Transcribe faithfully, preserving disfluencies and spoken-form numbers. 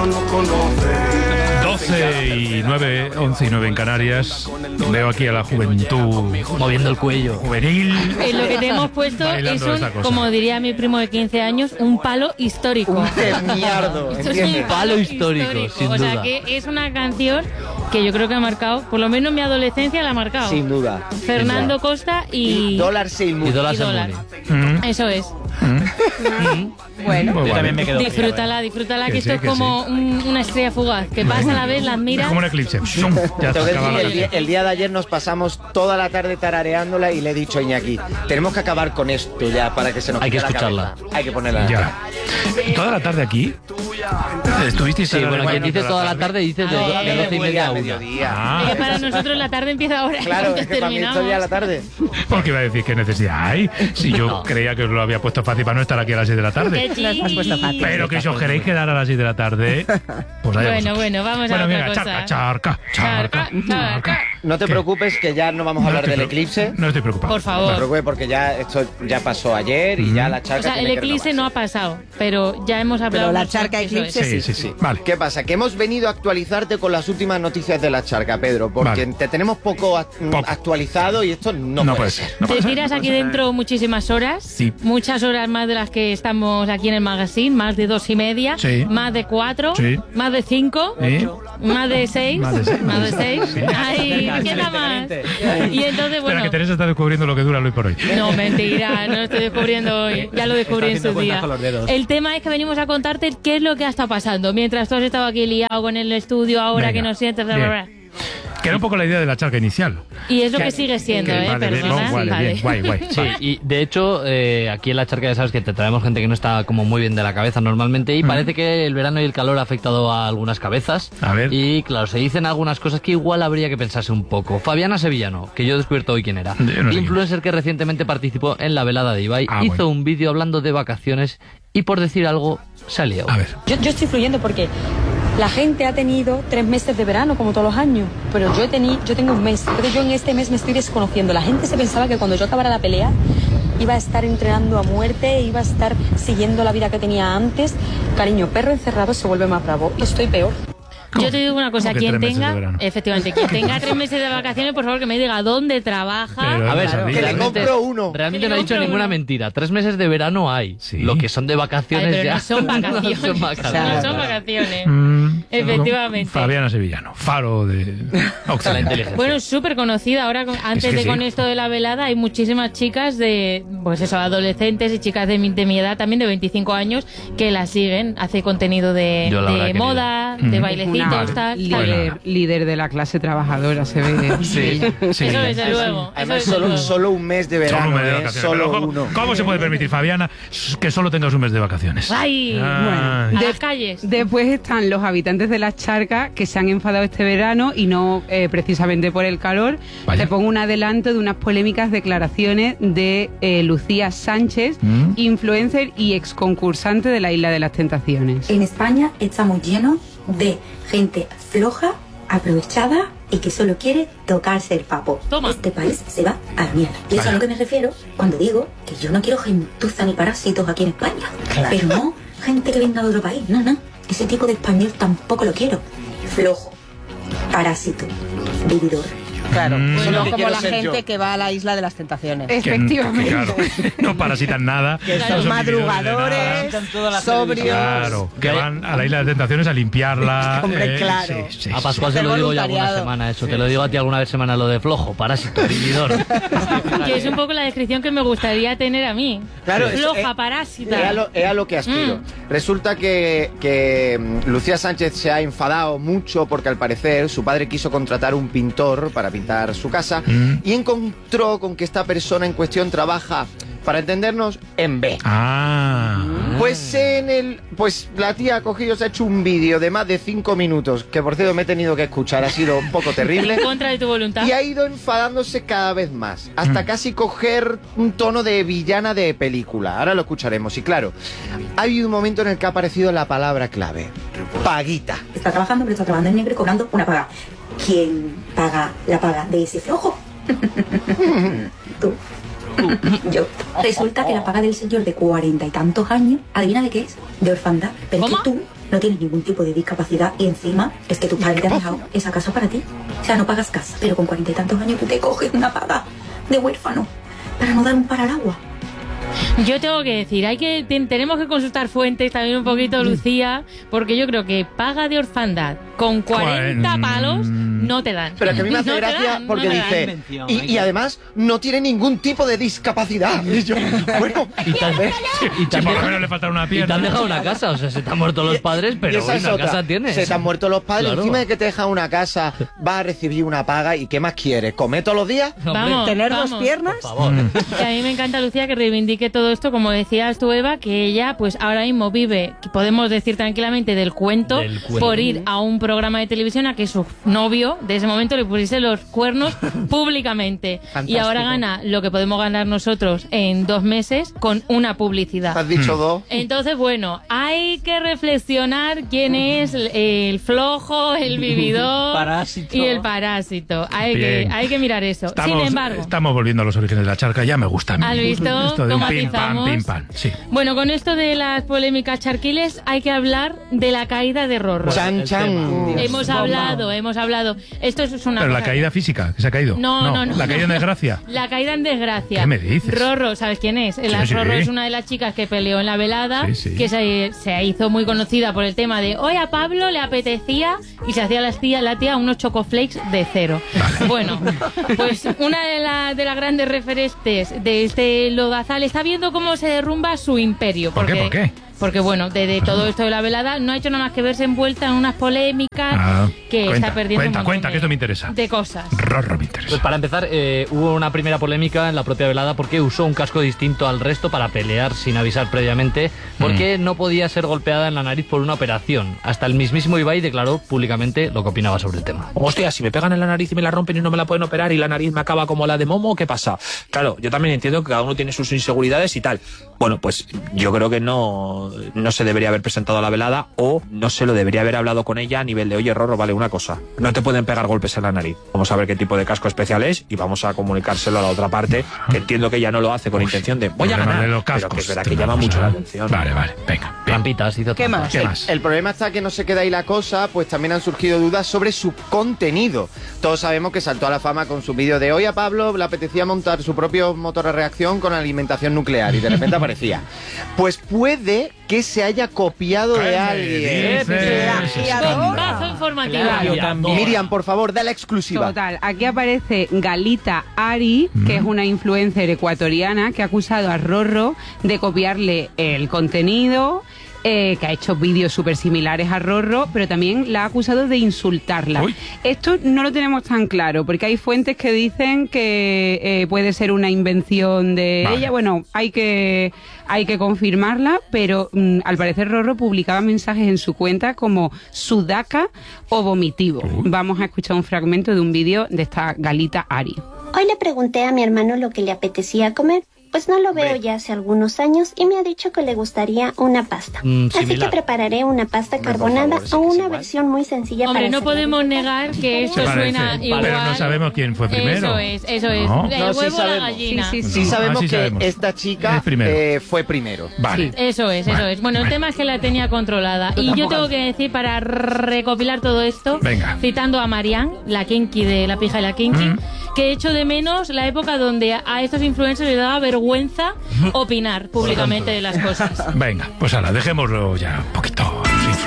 doce y nueve, once y nueve en Canarias. Veo aquí a la juventud moviendo el cuello. Juvenil. Eh, lo que te hemos puesto es un, como diría mi primo de quince años, un palo histórico. Un mierdo. Esto es un palo histórico, histórico, sin o duda. sea que es una canción que yo creo que ha marcado, por lo menos mi adolescencia la ha marcado. Sin duda. Fernando Costa y... y Dólar Sailmoon. Y Dólar Sailmoon. Mm. Eso es. Mm. Bueno, yo también me quedo. Disfrútala, disfrútala, que, que esto sí, es que como sí. un, una estrella fugaz, que pasa a la vez, las miras... Es como un eclipse. Ya Tengo que acaba decir, la el, día, canción. el día de ayer nos pasamos toda la tarde tarareándola y le he dicho a Iñaki, tenemos que acabar con esto ya para que se nos Hay que quite la escucharla. cabeza. Hay que ponerla. Ya. Toda la tarde aquí. ¿Estuvisteis Sí, bueno, quien dice toda toda la tarde dice de, de doce y media a una. mediodía. Ah, Es que para nosotros la tarde empieza ahora. Claro, es que para mí terminamos. esto ya la tarde. porque iba a decir que necesidad hay. Si yo No. creía que os lo había puesto fácil para no estar aquí a las seis de la tarde. Qué Nos has puesto fácil. Pero que si os queréis quedar a las seis de la tarde, pues allá Bueno, vosotros. bueno, vamos a Bueno, otra venga, cosa. charca, charca, charca, Charca, charca. No te ¿Qué? preocupes que ya no vamos a No hablar estoy del pre- eclipse. No estoy preocupado. Por No te favor. preocupes porque ya esto ya pasó ayer y ya la charca O sea, tiene el que eclipse no ha renovarse. pasado, pero ya hemos hablado... Pero la mucho, charca eso eclipse es. Sí, sí, sí. Vale. ¿Qué pasa? Que hemos venido a actualizarte con las últimas noticias de la charca, Pedro, porque Vale. te tenemos poco, act- Poco. actualizado y esto no, No puede puede ser. ser. No Te puede ser, tiras no aquí puede ser. dentro muchísimas horas, Sí. muchas horas más de las que estamos aquí en el magazine, más de dos y media, Sí. más de cuatro, Sí. más de cinco, ¿Eh? más de seis, Más de seis. más de seis. Sí. Ay, ¿qué da más? Y entonces, Espera, bueno, que Teresa está descubriendo lo que dura hoy por hoy. no, mentira, no lo estoy descubriendo hoy, ya lo descubrí en su día. El tema es que venimos a contarte qué es lo que ha estado pasando, mientras tú has estado aquí liado con el estudio, ahora Venga. que nos sientes, bla, Bien. bla, bla. Que era un poco la idea de la charca inicial. Y es lo Que- que sigue siendo, que- ¿eh? vale, bien, Perdona. no, vale, Vale. bien, guay, guay. Sí, y de hecho, eh, aquí en la charca ya sabes que te traemos gente que no está como muy bien de la cabeza normalmente y parece que el verano y el calor ha afectado a algunas cabezas. A ver. Y claro, se dicen algunas cosas que igual habría que pensarse un poco. Fabiana Sevillano, que yo he descubierto hoy quién era. Yo no sé Influencer que recientemente participó en la velada de Ibai, Ah, hizo bueno. un vídeo hablando de vacaciones y por decir algo, salió. A ver. Yo, yo estoy fluyendo porque la gente ha tenido tres meses de verano, como todos los años, pero yo, he teni, yo tengo un mes. Entonces yo en este mes me estoy desconociendo. La gente se pensaba que cuando yo acabara la pelea iba a estar entrenando a muerte, iba a estar siguiendo la vida que tenía antes. Cariño, perro encerrado se vuelve más bravo. Y estoy peor. ¿Cómo? Yo te digo una cosa, ¿Cómo que quien tres meses de tenga, verano? efectivamente, quien tenga tres meses de vacaciones, por favor que me diga dónde trabaja. Pero- A ver, Claro. Que le realmente- compro uno. Realmente Que no le ha dicho compro ninguna uno. mentira. Tres meses de verano hay. Sí. Lo que son de Ay, vacaciones pero ya no son vacaciones. no son vacaciones. No son vacaciones. Mm, Efectivamente. Fabiana Sevillano, faro de La Occidente. inteligencia. Bueno, súper conocida. Ahora, con- antes que de sí. con esto de la velada, hay muchísimas chicas de, pues eso, adolescentes y chicas de mi, de mi edad, también de veinticinco años, que la siguen. Hace contenido de, Yo la de habrá querido. moda, de Mm. bailecitos, Una tal. líder, Bueno. líder de la clase trabajadora, se ve. Sí, sí. Eso desde luego. Además, eso desde solo, luego. solo un mes de verano, Solo un mes de ¿eh? vacaciones. Solo Pero ¿cómo, uno. ¿Cómo se puede permitir, Fabiana, que solo tengas un mes de vacaciones? ¡Ay! Ah, A De- las calles. Después están los habitantes de las charcas que se han enfadado este verano y no eh, precisamente por el calor. Vaya. Te pongo un adelanto de unas polémicas declaraciones de eh, Lucía Sánchez, Mm. influencer y exconcursante de la Isla de las Tentaciones. En España estamos llenos de gente floja, aprovechada y que solo quiere tocarse el papo. Toma. Este país se va a la mierda. Y eso es a lo que me refiero cuando digo que yo no quiero gentuza ni parásitos aquí en España. Pero no gente que venga de otro país, no, no. Ese tipo de español tampoco lo quiero. Flojo, parásito, vividor. Claro, Mm. eso es lo No que como quiero la ser gente yo. que va a la Isla de las Tentaciones. que- Efectivamente. que claro, no parasitan nada. Que no son son madrugadores, vividores sobrios. de nada. Claro, que van a la Isla de Tentaciones a limpiarla. Hombre, eh, claro. sí, sí, A sí. Pascual se Hacer lo digo yo alguna voluntariado. semana eso. Te lo digo a ti alguna vez semana lo de flojo, parásito, vividor. Que es un poco la descripción que me gustaría tener a mí. Claro, es- Floja, es- parásita. Es a lo, es a lo que aspiro. Resulta que, que mm, Lucía Sánchez se ha enfadado mucho porque al parecer su padre quiso contratar un pintor para pintar su casa Mm. y encontró con que esta persona en cuestión trabaja, para entendernos, en B. Ah. Pues en el. Pues la tía ha cogido, se ha hecho un vídeo de más de cinco minutos, que por cierto me he tenido que escuchar, ha sido un poco terrible. En contra de tu voluntad. Y ha ido enfadándose cada vez más, hasta Mm. casi coger un tono de villana de película. Ahora lo escucharemos. Y claro, ha habido un momento en el que ha aparecido la palabra clave: paguita. Está trabajando, pero está trabajando en negro y cobrando una paga. ¿Quién paga la paga de ese flojo? Tú. Yo. Resulta que la paga del señor de cuarenta y tantos años, adivina de qué es, de orfandad. Pero es ¿Cómo? que tú no tienes ningún tipo de discapacidad y encima es que tus padres te han dejado esa casa para ti. O sea, no pagas casa, pero con cuarenta y tantos años tú te coges una paga de huérfano para no dar un para al agua. Yo tengo que decir, hay que ten, tenemos que consultar fuentes también un poquito, Lucía, porque yo creo que paga de orfandad con cuarenta palos no te dan. Pero que a mí me hace no gracia dan, porque no dice, y, y además no tiene ningún tipo de discapacidad. Y yo, bueno, y tal vez y te, por lo menos le falta una pierna. Y te han dejado una casa, o sea, se te han muerto los padres, pero esa una otra. casa tienes. Se te han muerto los padres, claro. Encima de que te dejan una casa, vas a recibir una paga y ¿qué más quieres? ¿Comer todos los días? Vamos, ¿Tener vamos. dos piernas? Por favor. Que a mí me encanta, Lucía, que reivindique todo esto, como decías tú, Eva, que ella pues ahora mismo vive, podemos decir tranquilamente, del cuento, Del cuento. por ir a un programa de televisión a que su novio de ese momento le pusiese los cuernos públicamente. Fantástico. Y ahora gana lo que podemos ganar nosotros en dos meses con una publicidad. Has dicho dos. Entonces, bueno, hay que reflexionar quién es el, el flojo, el vividor Parásito. y el parásito. Hay Bien. que, hay que mirar eso. Estamos, Sin embargo, estamos volviendo a los orígenes de la charca, ya me gusta a mí. ¿has visto Esto de un cómo pim pam, atizamos? pim pam, sí. Bueno, con esto de las polémicas charquiles hay que hablar de la caída de Rorro. Chan, chan. Hemos hablado, hemos hablado. Esto es una Pero la cosa- caída física, que se ha caído. No, no, no. La caída en desgracia. La caída en desgracia. ¿Qué me dices? Rorro, ¿sabes quién es? La sí. Rorro es una de las chicas que peleó en la velada, Sí, sí. que se, se hizo muy conocida por el tema de hoy a Pablo le apetecía y se hacía la tía, la tía unos chocoflakes de cero. Bueno, pues una de, la- de las grandes referentes de este lodazal está viendo cómo se derrumba su imperio. ¿Por qué? porque- ¿Por qué? Porque bueno, de, de todo esto de la velada no ha hecho nada más que verse envuelta en unas polémicas Ah, que cuenta, está perdiendo cuenta, un montón cuenta, de, que esto me interesa. de cosas. Rorro me interesa. Pues para empezar, eh, hubo una primera polémica en la propia velada porque usó un casco distinto al resto para pelear sin avisar previamente, porque no podía ser golpeada en la nariz por una operación. Hasta el mismísimo Ibai declaró públicamente lo que opinaba sobre el tema. Hostia, si me pegan en la nariz y me la rompen y no me la pueden operar y la nariz me acaba como la de Momo, ¿qué pasa? Claro, yo también entiendo que cada uno tiene sus inseguridades y tal. Bueno, pues yo creo que no, no se debería haber presentado a la velada o no se lo debería haber hablado con ella a nivel de, oye, Rorro, vale, una cosa, no te pueden pegar golpes en la nariz. Vamos a ver qué tipo de casco especial es y vamos a comunicárselo a la otra parte, que entiendo que ella no lo hace con intención de, voy a Problema ganar, de los pero cascos, que es verdad te que llama vamos mucho a- la atención. Vale, vale, venga. bien. Trampitas, hizo ¿Qué trampas. más? ¿Qué El, más? el problema está que no se queda ahí la cosa, pues también han surgido dudas sobre su contenido. Todos sabemos que saltó a la fama con su vídeo de hoy a Pablo le apetecía montar su propio motor a reacción con alimentación nuclear y de repente aparecía. Pues puede que se haya copiado de ¿Qué me alguien. dices? Bombazo informativo. Yo también. Miriam, por favor, da la exclusiva. Total, aquí aparece Galita Ari, que es una influencer ecuatoriana que ha acusado a Rorro de copiarle el contenido, eh, que ha hecho vídeos súper similares a Rorro, pero también la ha acusado de insultarla. Uy. Esto no lo tenemos tan claro, porque hay fuentes que dicen que eh, puede ser una invención de Vale. ella. Bueno, hay que, hay que confirmarla, pero mm, al parecer Rorro publicaba mensajes en su cuenta como sudaca o vomitivo. Uy. Vamos a escuchar un fragmento de un vídeo de esta Galita Ari. Hoy le pregunté a mi hermano lo que le apetecía comer, pues no lo veo ya hace algunos años y me ha dicho que le gustaría una pasta. Mm, Así que similar. prepararé una pasta Hombre, por carbonada favor, sí o que es una igual. versión muy sencilla Hombre, para no hacerla podemos disfrutar. negar que esto Se parece, suena igual. pero no sabemos quién fue primero. Eso es, eso es. No. El No, sí huevo o la sabemos. gallina. Sí, sí, Sí No, sabemos así que sabemos. esta chica Es primero. eh, fue primero. Vale. Eso es, eso Vale. es. Bueno, el tema es que la tenía controlada. Y yo tengo que decir, para recopilar todo esto, Venga. citando a Marianne, la kinky de La Pija y la Kinky, Mm. que echo de menos la época donde a estos influencers les daba vergüenza opinar públicamente de las cosas. Venga, pues ahora, dejémoslo ya un poquito.